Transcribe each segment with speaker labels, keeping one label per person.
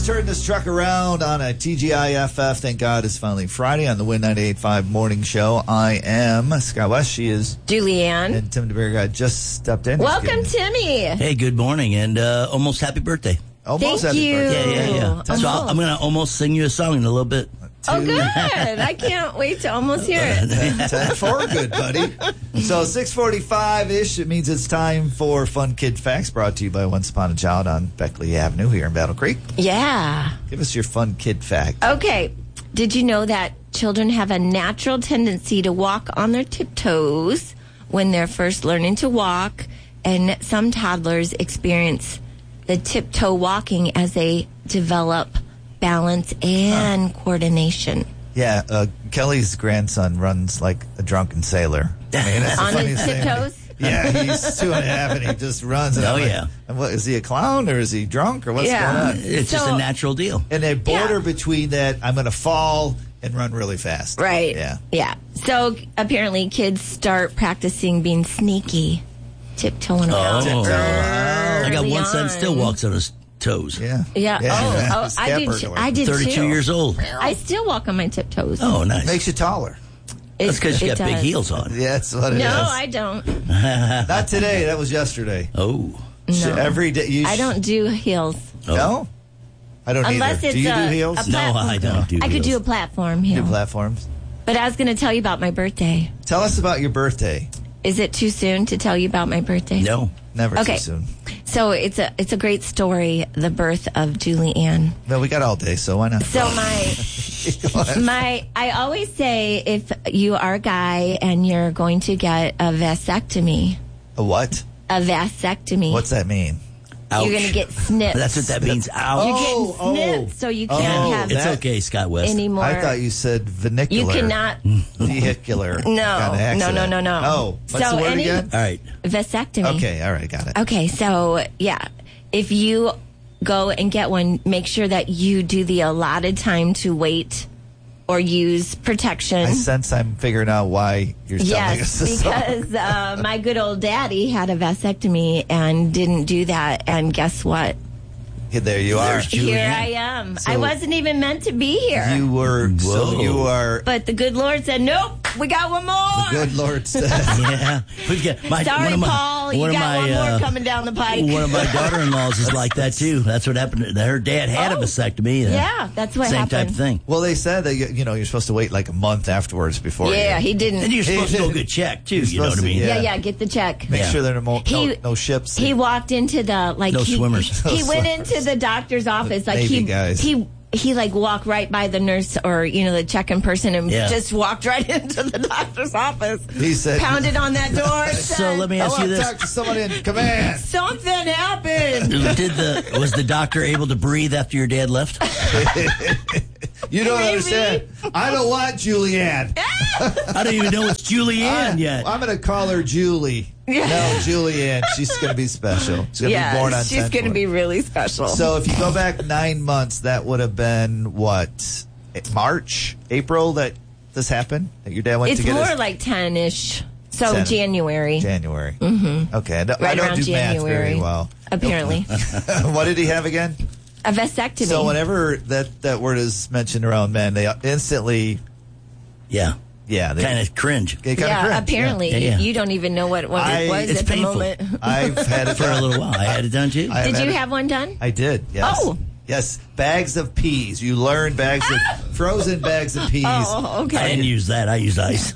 Speaker 1: turn this truck around on a TGIFF. Thank God it's finally Friday on the Win 98.5 Morning Show. I am Scott West. She is
Speaker 2: Julianne.
Speaker 1: And Tim DeBerg just stepped in.
Speaker 2: Welcome, Timmy.
Speaker 3: Hey, good morning, and almost happy birthday.
Speaker 1: Almost
Speaker 2: Thank
Speaker 1: happy
Speaker 2: you.
Speaker 1: birthday.
Speaker 3: Yeah. So I'm going to almost sing you a song in a little bit.
Speaker 2: Oh, good. I can't wait to almost hear it.
Speaker 1: 10-4, good, buddy. So 6:45-ish, it means it's time for Fun Kid Facts, brought to you by Once Upon a Child on Beckley Avenue here in Battle Creek.
Speaker 2: Yeah.
Speaker 1: Give us your Fun Kid Fact.
Speaker 2: Okay. Did you know that children have a natural tendency to walk on their tiptoes when they're first learning to walk? And some toddlers experience the tiptoe walking as they develop balance and coordination.
Speaker 1: Yeah, Kelly's grandson runs like a drunken sailor. I mean, that's the
Speaker 2: On his
Speaker 1: funniest thing.
Speaker 2: tiptoes?
Speaker 1: Yeah, he's 2.5 and he just runs. And
Speaker 3: Oh,
Speaker 1: I'm like,
Speaker 3: yeah.
Speaker 1: What, is he a clown or is he drunk or what's
Speaker 2: Yeah.
Speaker 1: going on?
Speaker 3: It's just
Speaker 2: So-
Speaker 3: a natural deal.
Speaker 1: And they border
Speaker 2: Yeah.
Speaker 1: between that, I'm going to fall and run really fast.
Speaker 2: Right.
Speaker 1: Yeah.
Speaker 2: Yeah. So apparently kids start practicing being sneaky, tiptoeing around.
Speaker 3: Oh. I got
Speaker 2: Early
Speaker 3: one son
Speaker 2: on.
Speaker 3: still walks on his toes.
Speaker 1: Yeah.
Speaker 2: Yeah. Oh,
Speaker 1: Scat
Speaker 2: I did.
Speaker 1: burglar.
Speaker 2: I did
Speaker 3: 32
Speaker 2: too.
Speaker 3: years old.
Speaker 2: I still walk on my tiptoes.
Speaker 3: Oh, nice.
Speaker 1: Makes you taller.
Speaker 3: That's because you
Speaker 2: It
Speaker 3: got big
Speaker 2: does.
Speaker 3: heels on.
Speaker 1: Yeah, that's what it is.
Speaker 2: No, I don't.
Speaker 1: Not today. That was yesterday.
Speaker 3: Oh.
Speaker 2: No.
Speaker 1: Every day.
Speaker 2: I don't do heels.
Speaker 1: No? I don't
Speaker 2: Unless
Speaker 1: either.
Speaker 2: it's
Speaker 1: Do you do
Speaker 2: a
Speaker 1: heels?
Speaker 2: a
Speaker 3: No, I don't do
Speaker 2: I could
Speaker 3: heels.
Speaker 2: do a platform
Speaker 1: Do
Speaker 2: heel.
Speaker 1: platforms?
Speaker 2: But I was going to tell you about my birthday.
Speaker 1: Tell us about your birthday.
Speaker 2: Is it too soon to tell you about my birthday?
Speaker 3: No.
Speaker 1: Never
Speaker 2: Okay.
Speaker 1: too soon.
Speaker 2: So it's a great story, the birth of Julie Ann.
Speaker 1: Well, we got all day, so why not?
Speaker 2: So I always say if you are a guy and you're going to get a vasectomy,
Speaker 1: A what?
Speaker 2: a vasectomy,
Speaker 1: What's that mean?
Speaker 3: Ouch.
Speaker 2: you're going to get snipped.
Speaker 3: That's what that means. Ouch.
Speaker 2: You're getting
Speaker 1: Oh,
Speaker 2: snipped, so you can't have
Speaker 3: It's
Speaker 1: that-
Speaker 3: okay, Scott West.
Speaker 2: anymore.
Speaker 1: I thought you said vernicular.
Speaker 2: You cannot.
Speaker 1: Vehicular.
Speaker 2: No,
Speaker 1: kind of accident.
Speaker 2: no.
Speaker 1: Oh, what's
Speaker 2: So
Speaker 1: the word
Speaker 2: any-
Speaker 1: again?
Speaker 3: All right.
Speaker 2: Vasectomy.
Speaker 1: Okay, all right, got it.
Speaker 2: Okay, so yeah, if you go and get one, make sure that you do the allotted time to wait or use protection.
Speaker 1: I sense I'm figuring out why you're telling us
Speaker 2: Yes,
Speaker 1: this.
Speaker 2: because my good old daddy had a vasectomy and didn't do that, and guess what?
Speaker 1: There you are.
Speaker 3: There's Julie
Speaker 2: Here
Speaker 3: Ann.
Speaker 2: I am.
Speaker 1: So-
Speaker 2: I wasn't even meant to be here.
Speaker 1: You were, so
Speaker 3: Whoa.
Speaker 1: you are,
Speaker 2: But the good Lord said, nope, we got one more.
Speaker 1: good Lord said.
Speaker 3: Yeah. We've got
Speaker 2: Sorry,
Speaker 3: one of my,
Speaker 2: Paul, you
Speaker 3: one of
Speaker 2: got
Speaker 3: my,
Speaker 2: one more coming down the pike.
Speaker 3: One of my daughter-in-laws is like that, too. That's what happened. Her dad had a
Speaker 2: Oh.
Speaker 3: vasectomy.
Speaker 2: Yeah, that's what
Speaker 3: Same
Speaker 2: happened.
Speaker 3: type of thing.
Speaker 1: Well, they said that, you're supposed to wait like a month afterwards before
Speaker 2: Yeah,
Speaker 1: you
Speaker 2: he didn't.
Speaker 3: And you're supposed to go get checked, too. You know what I mean?
Speaker 1: Yeah.
Speaker 2: Get the check.
Speaker 1: make
Speaker 3: Yeah.
Speaker 1: sure there are no ships.
Speaker 2: He walked into the
Speaker 3: No swimmers.
Speaker 2: He
Speaker 1: No
Speaker 2: went
Speaker 1: swimmers.
Speaker 2: into the doctor's office like
Speaker 1: Navy guys.
Speaker 2: he like walked right by the nurse or the check-in person and
Speaker 3: Yeah.
Speaker 2: just walked right into the doctor's office.
Speaker 1: He said,
Speaker 2: Pounded on that door.
Speaker 3: So
Speaker 2: said,
Speaker 3: let me
Speaker 1: I
Speaker 3: ask
Speaker 1: want
Speaker 3: you
Speaker 1: to
Speaker 3: this.
Speaker 1: talk to someone in command.
Speaker 2: something happened.
Speaker 3: Was the doctor able to breathe after your dad left?
Speaker 1: You don't
Speaker 2: Maybe.
Speaker 1: understand. I don't want Julianne.
Speaker 3: I don't even know it's Julianne yet.
Speaker 1: I'm going to call her Julie. No, Julianne. She's going to be special. She's going to be born on
Speaker 2: she's
Speaker 1: 10th
Speaker 2: going to
Speaker 1: month.
Speaker 2: be really special.
Speaker 1: So if you go back 9 months, that would have been what? March, April that this happened? That your dad went
Speaker 2: it's
Speaker 1: to get
Speaker 2: more
Speaker 1: his
Speaker 2: like 10-ish. So
Speaker 1: 10.
Speaker 2: January.
Speaker 1: January. Mm-hmm. Okay. I don't
Speaker 2: Right around
Speaker 1: do math
Speaker 2: January.
Speaker 1: very well.
Speaker 2: Apparently.
Speaker 1: What did he have again?
Speaker 2: A vasectomy.
Speaker 1: So whenever that word is mentioned around men, they instantly,
Speaker 3: Yeah.
Speaker 1: they
Speaker 3: Kind of cringe.
Speaker 1: they kind of
Speaker 2: yeah,
Speaker 1: cringe.
Speaker 2: apparently.
Speaker 3: Yeah.
Speaker 2: You don't even know what it was
Speaker 3: it's
Speaker 2: at the
Speaker 3: painful.
Speaker 2: moment.
Speaker 1: I've had it
Speaker 3: For a
Speaker 1: done.
Speaker 3: little while. I had it done, too.
Speaker 1: I
Speaker 2: Did
Speaker 1: had
Speaker 2: you
Speaker 1: it-
Speaker 2: have one done?
Speaker 1: I did. Yes.
Speaker 2: Oh.
Speaker 1: Yes. Bags of peas. You learn bags of frozen bags of peas.
Speaker 2: Oh, okay.
Speaker 3: I didn't use that. I used ice.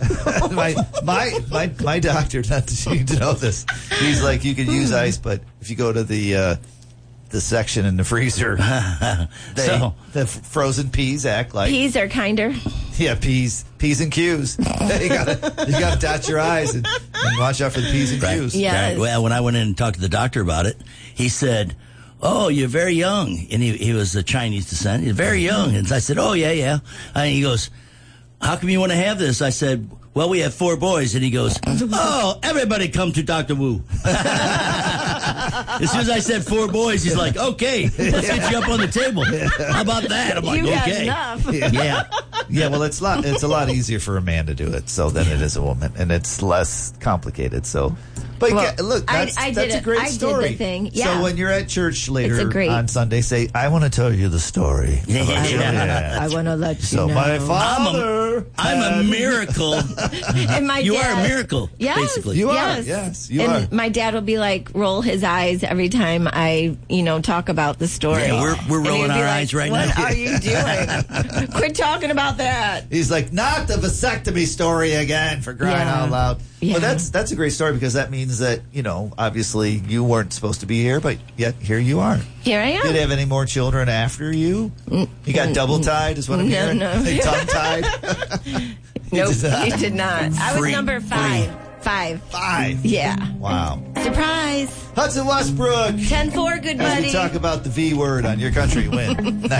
Speaker 1: my doctor, not that you need to know this. He's like, you can use ice, but if you go to the section in the freezer, the frozen peas act like
Speaker 2: Peas are kinder.
Speaker 1: peas and Q's. you gotta dot your I's and watch out for the P's and
Speaker 3: Right.
Speaker 1: Q's.
Speaker 2: Yes.
Speaker 3: Right. Well, when I went in and talked to the doctor about it, he said, "Oh, you're very young," and he was a Chinese descent. He's very young, and I said, "Oh, yeah." And he goes, "How come you want to have this?" I said, "Well, we have 4 boys," and he goes, "Oh, everybody come to Dr. Wu." As soon as I said 4 boys, he's like, "Okay, let's get you up on the table. How about that?" I'm like,
Speaker 2: You got
Speaker 3: "Okay."
Speaker 2: enough.
Speaker 3: Yeah.
Speaker 1: Yeah, well, it's a lot easier for a man to do it than it is a woman, and it's less complicated. So, But
Speaker 2: Well,
Speaker 1: look, that's
Speaker 2: I did
Speaker 1: that's a
Speaker 2: it.
Speaker 1: great
Speaker 2: I did
Speaker 1: story.
Speaker 2: the thing. Yeah.
Speaker 1: So when you're at church later
Speaker 2: It's a great-
Speaker 1: on Sunday, say, "I want to tell you the story."
Speaker 2: I want to let you
Speaker 1: So
Speaker 2: know.
Speaker 1: my father,
Speaker 3: I'm a miracle.
Speaker 2: And my
Speaker 3: You
Speaker 2: dad,
Speaker 3: are a miracle,
Speaker 2: yes,
Speaker 3: basically.
Speaker 1: You are,
Speaker 2: yes.
Speaker 1: yes, you
Speaker 2: and
Speaker 1: are.
Speaker 2: my dad will be like, roll his eyes every time I, talk about the story.
Speaker 3: Yeah, we're
Speaker 2: And he'd
Speaker 3: rolling
Speaker 2: be
Speaker 3: our
Speaker 2: like,
Speaker 3: eyes right
Speaker 2: what
Speaker 3: now.
Speaker 2: What are you doing? Quit talking about that.
Speaker 1: He's like, not the vasectomy story again, for crying
Speaker 2: Yeah.
Speaker 1: out loud.
Speaker 2: Yeah.
Speaker 1: But that's a great story because that means that, obviously you weren't supposed to be here, but yet here you are.
Speaker 2: Here I am.
Speaker 1: Did you have any more children after you? You got double tied, is what I'm hearing?
Speaker 2: no.
Speaker 1: Tongue tied?
Speaker 2: Nope,
Speaker 1: did
Speaker 2: he did not. I was
Speaker 3: Free.
Speaker 2: number 5. 5.
Speaker 1: 5.
Speaker 2: Yeah.
Speaker 1: Wow.
Speaker 2: Surprise.
Speaker 1: Hudson Westbrook.
Speaker 2: 10-4, good
Speaker 1: As
Speaker 2: buddy.
Speaker 1: we talk about the V word on Your Country Win.